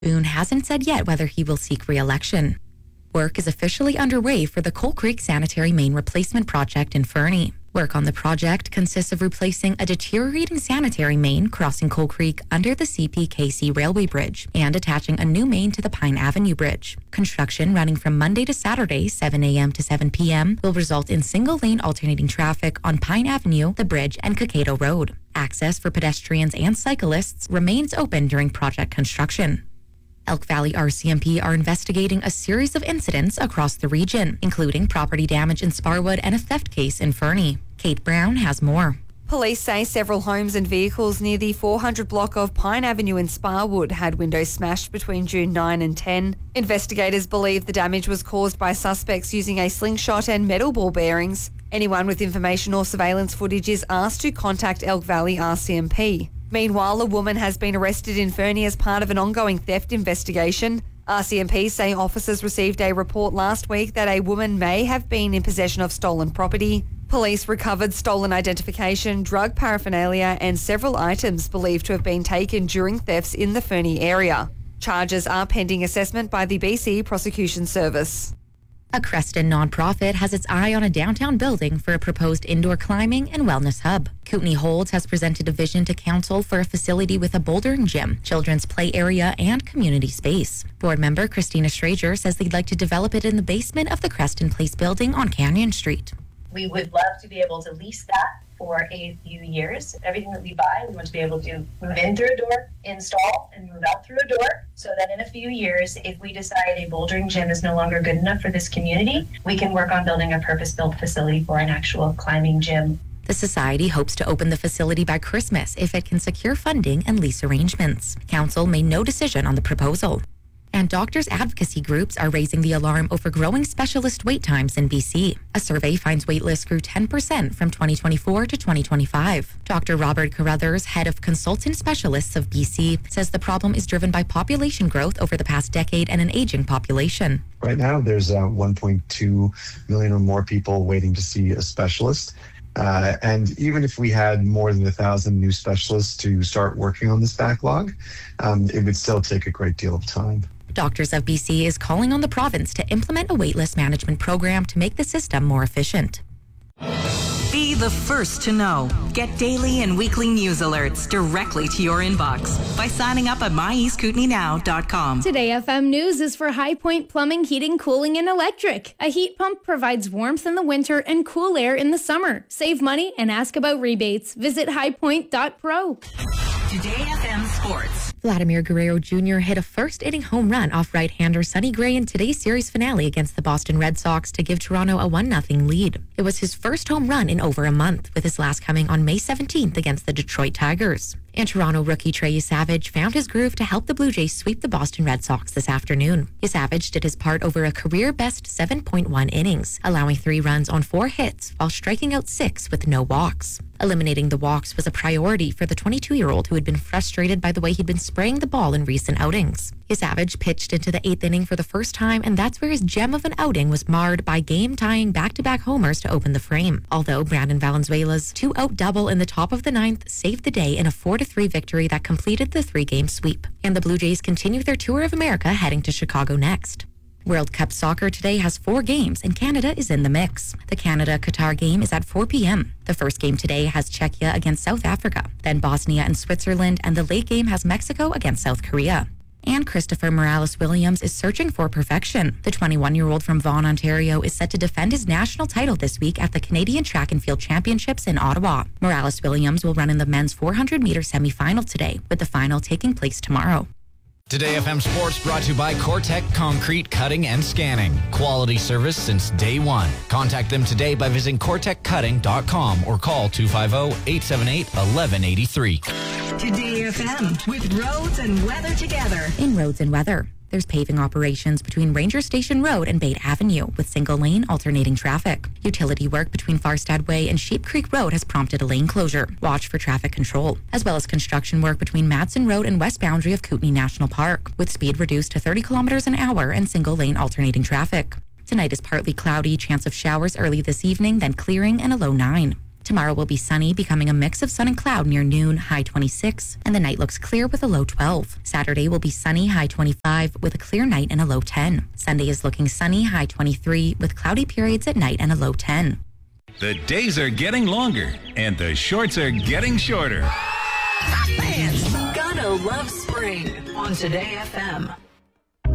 Boone hasn't said yet whether he will seek re-election. Work is officially underway for the Coal Creek Sanitary Main Replacement Project in Fernie. Work on the project consists of replacing a deteriorating sanitary main crossing Coal Creek under the CPKC Railway Bridge and attaching a new main to the Pine Avenue Bridge. Construction running from Monday to Saturday, 7 a.m. to 7 p.m. will result in single-lane alternating traffic on Pine Avenue, the bridge, and Cokato Road. Access for pedestrians and cyclists remains open during project construction. Elk Valley RCMP are investigating a series of incidents across the region, including property damage in Sparwood and a theft case in Fernie. Kate Brown has more. Police say several homes and vehicles near the 400 block of Pine Avenue in Sparwood had windows smashed between June 9 and 10. Investigators believe the damage was caused by suspects using a slingshot and metal ball bearings. Anyone with information or surveillance footage is asked to contact Elk Valley RCMP. Meanwhile, a woman has been arrested in Fernie as part of an ongoing theft investigation. RCMP say officers received a report last week that a woman may have been in possession of stolen property. Police recovered stolen identification, drug paraphernalia and several items believed to have been taken during thefts in the Fernie area. Charges are pending assessment by the BC Prosecution Service. A Creston nonprofit has its eye on a downtown building for a proposed indoor climbing and wellness hub. Kootenay Holds has presented a vision to council for a facility with a bouldering gym, children's play area, and community space. Board member Christina Strager says they'd like to develop it in the basement of the Creston Place building on Canyon Street. We would love to be able to lease that for a few years. Everything that we buy, we want to be able to move in through a door, install, and move out through a door, so that in a few years, if we decide a bouldering gym is no longer good enough for this community, we can work on building a purpose-built facility for an actual climbing gym. The Society hopes to open the facility by Christmas if it can secure funding and lease arrangements. Council made no decision on the proposal. And doctors' advocacy groups are raising the alarm over growing specialist wait times in BC. A survey finds wait lists grew 10% from 2024 to 2025. Dr. Robert Carruthers, head of Consultant Specialists of BC, says the problem is driven by population growth over the past decade and an aging population. Right now, there's 1.2 million or more people waiting to see a specialist. And even if we had more than 1,000 new specialists to start working on this backlog, it would still take a great deal of time. Doctors of BC is calling on the province to implement a waitlist management program to make the system more efficient. Be the first to know. Get daily and weekly news alerts directly to your inbox by signing up at myeastkootenaynow.com. Today FM News is for High Point Plumbing, Heating, Cooling, and Electric. A heat pump provides warmth in the winter and cool air in the summer. Save money and ask about rebates. Visit highpoint.pro. Today FM Sports. Vladimir Guerrero Jr. hit a first-inning home run off right-hander Sonny Gray in today's series finale against the Boston Red Sox to give Toronto a 1-0 lead. It was his first home run in over a month, with his last coming on May 17th against the Detroit Tigers. And Toronto rookie Trey Yesavage found his groove to help the Blue Jays sweep the Boston Red Sox this afternoon. Yesavage did his part over a career-best 7.1 innings, allowing 3 runs on 4 hits while striking out 6 with no walks. Eliminating the walks was a priority for the 22-year-old who had been frustrated by the way he'd been spraying the ball in recent outings. Yesavage pitched into the 8th inning for the first time, and that's where his gem of an outing was marred by game-tying back-to-back homers to open the frame. Although Brandon Valenzuela's 2-out double in the top of the 9th saved the day in a 4-3 victory that completed the 3-game sweep. And the Blue Jays continue their tour of America, heading to Chicago next. World Cup soccer today has 4 games, and Canada is in the mix. The Canada-Qatar game is at 4 p.m. The first game today has Czechia against South Africa, then Bosnia and Switzerland, and the late game has Mexico against South Korea. And Christopher Morales-Williams is searching for perfection. The 21-year-old from Vaughan, Ontario, is set to defend his national title this week at the Canadian Track and Field Championships in Ottawa. Morales-Williams will run in the men's 400-meter semifinal today, with the final taking place tomorrow. Today FM Sports brought to you by Cortec Concrete Cutting and Scanning. Quality service since day one. Contact them today by visiting corteccutting.com or call 250-878-1183. Today FM with roads and weather together. In roads and weather, there's paving operations between Ranger Station Road and Bate Avenue with single-lane alternating traffic. Utility work between Farstad Way and Sheep Creek Road has prompted a lane closure. Watch for traffic control, as well as construction work between Madsen Road and west boundary of Kootenay National Park, with speed reduced to 30 kilometers an hour and single-lane alternating traffic. Tonight is partly cloudy, chance of showers early this evening, then clearing and a low 9. Tomorrow will be sunny, becoming a mix of sun and cloud near noon, high 26, and the night looks clear with a low 12. Saturday will be sunny, high 25, with a clear night and a low 10. Sunday is looking sunny, high 23, with cloudy periods at night and a low 10. The days are getting longer, and the shorts are getting shorter. Fans gonna love spring on Today FM.